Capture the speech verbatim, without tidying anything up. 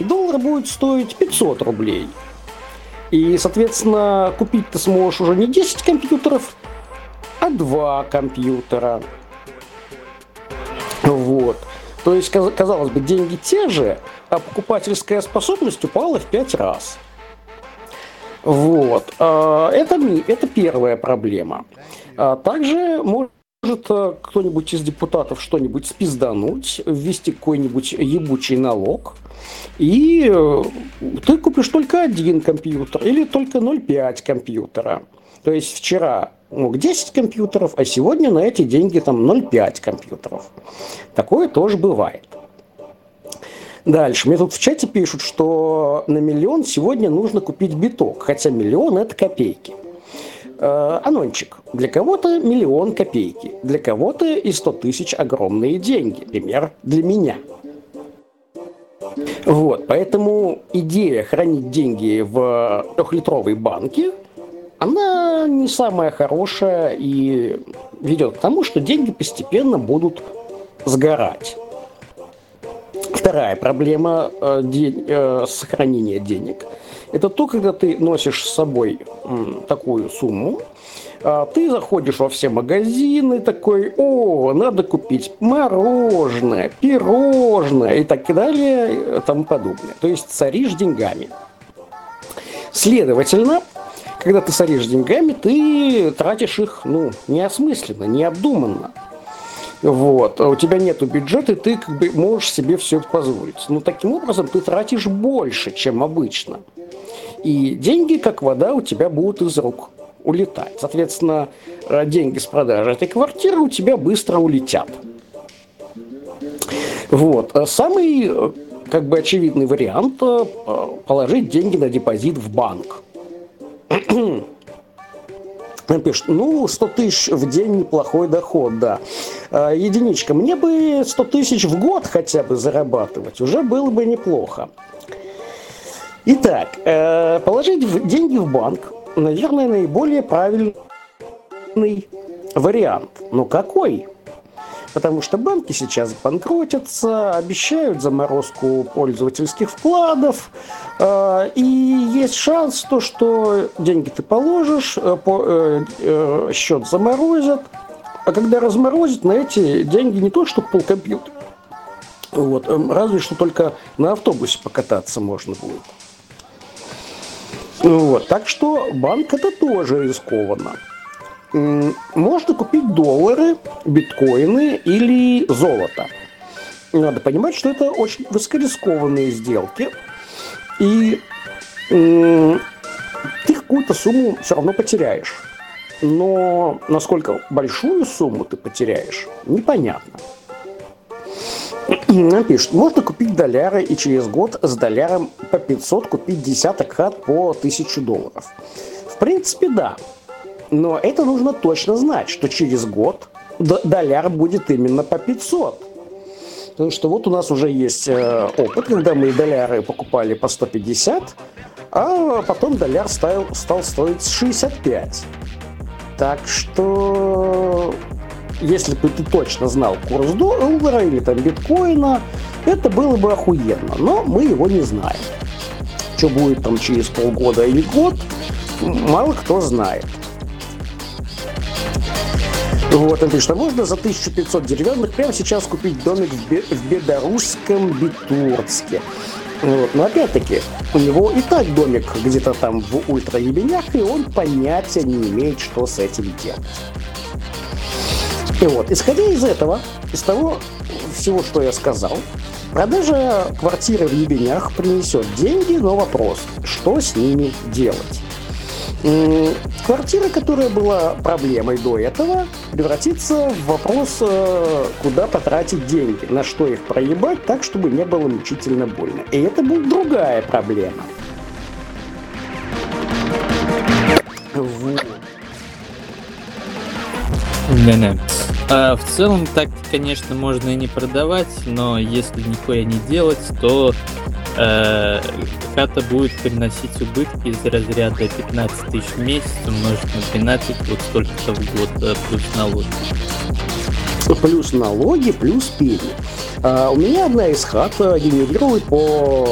американский доллар будет стоить пятьсот рублей. И, соответственно, купить ты сможешь уже не десять компьютеров, а два компьютера. Вот. То есть, казалось бы, деньги те же, а покупательская способность упала в пять раз. Вот. Это, это первая проблема. Также может кто-нибудь из депутатов что-нибудь спиздануть, ввести какой-нибудь ебучий налог, и ты купишь только один компьютер или только ноль целых пять десятых компьютера. То есть вчера мог десять компьютеров, а сегодня на эти деньги там ноль целых пять десятых компьютеров. Такое тоже бывает. Дальше. Мне тут в чате пишут, что на миллион сегодня нужно купить биток, хотя миллион это копейки. Э, Анончик. Для кого-то миллион копейки, для кого-то и сто тысяч огромные деньги. Пример для меня. Вот, поэтому идея хранить деньги в трехлитровой банке, она не самая хорошая и ведет к тому, что деньги постепенно будут сгорать. Вторая проблема э, день, э, сохранения денег – это то, когда ты носишь с собой м, такую сумму, э, ты заходишь во все магазины, такой, о, надо купить мороженое, пирожное и так далее и тому подобное. То есть соришь деньгами. Следовательно, когда ты соришь деньгами, ты тратишь их, ну, неосмысленно, необдуманно. Вот. А у тебя нету бюджета, и ты как бы можешь себе все позволить. Но таким образом ты тратишь больше, чем обычно. И деньги, как вода, у тебя будут из рук улетать. Соответственно, деньги с продажи этой квартиры у тебя быстро улетят. Вот. Самый, как бы, очевидный вариант – положить деньги на депозит в банк. Он пишет, ну, сто тысяч в день неплохой доход, да. Единичка, мне бы сто тысяч в год хотя бы зарабатывать, уже было бы неплохо. Итак, положить деньги в банк, наверное, наиболее правильный вариант. Но какой? Потому что банки сейчас банкротятся, обещают заморозку пользовательских вкладов, э, и есть шанс, то, что деньги ты положишь, э, по, э, э, счет заморозят, а когда разморозят, на эти деньги не то, что полкомпьютера, вот, э, разве что только на автобусе покататься можно будет. Вот, так что банк это тоже рискованно. Можно купить доллары, биткоины или золото. Надо понимать, что это очень высокорискованные сделки. И э, ты какую-то сумму все равно потеряешь. Но насколько большую сумму ты потеряешь, непонятно. Нам пишут, можно купить доллары и через год с долларом по пятьсот купить десяток хат по тысячу долларов. В принципе, да. Но это нужно точно знать, что через год доллар будет именно по пятьсот. Потому что вот у нас уже есть э, опыт, когда мы доллары покупали по сто пятьдесят, а потом доллар стал, стал стоить шестьдесят пять. Так что, если бы ты точно знал курс доллара или там биткоина, это было бы охуенно. Но мы его не знаем. Что будет там через полгода или год, мало кто знает. Вот, он пишет, а можно за тысячу пятьсот деревянных прямо сейчас купить домик в, Бе- в Бедарусском Битурцке. Вот. Но опять-таки, у него и так домик где-то там в ультраебенях, и он понятия не имеет, что с этим делать. И вот, исходя из этого, из того всего, что я сказал, продажа квартиры в ебенях принесет деньги, но вопрос, что с ними делать? Квартира, которая была проблемой до этого, превратится в вопрос, куда потратить деньги, на что их проебать так, чтобы не было мучительно больно. И это будет другая проблема. Вот. Да-да. А в целом так, конечно, можно и не продавать, но если нихуя не делать, то э, хата будет приносить убытки из разряда пятнадцать тысяч в месяц умножить на двенадцать, вот столько-то в год, плюс налоги. Плюс налоги, плюс пени. А у меня одна из хат генерирует по